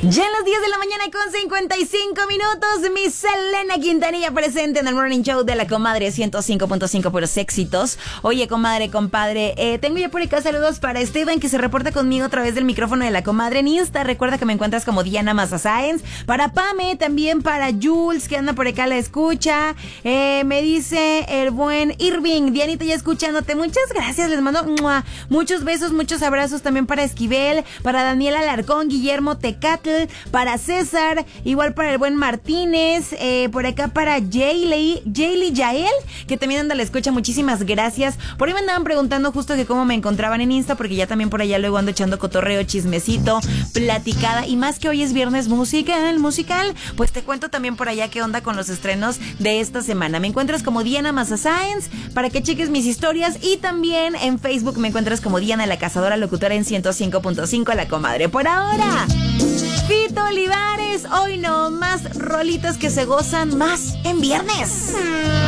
Ya en las 10 de la mañana con 55 minutos, mi Selena Quintanilla presente en el Morning Show de la Comadre 105.5 puros éxitos. Oye, comadre, compadre, tengo ya por acá saludos para Esteban, que se reporta conmigo a través del micrófono de la Comadre en Insta. Recuerda que me encuentras como Diana Maza Sáenz. Para Pame, también para Jules, que anda por acá a la escucha. Me dice el buen Irving, Dianita, ya escuchándote. Muchas gracias, les mando muchos besos, muchos abrazos también para Esquivel, para Daniela Alarcón, Guillermo Tecatl, para César, igual para el buen Martínez, por acá para Jaylee Yael, que también anda a la escucha. Muchísimas gracias. Por ahí me andaban preguntando justo que cómo me encontraban en Insta, porque ya también por allá luego ando echando cotorreo, chismecito, platicada, y más que hoy es viernes musical, pues te cuento también por allá qué onda con los estrenos de esta semana. Me encuentras como Diana Maza Sáenz para que cheques mis historias, y también en Facebook me encuentras como Diana la Cazadora, locutora en 105.5 La Comadre. Por ahora, Fito Olivares, hoy no más rolitas que se gozan más en viernes.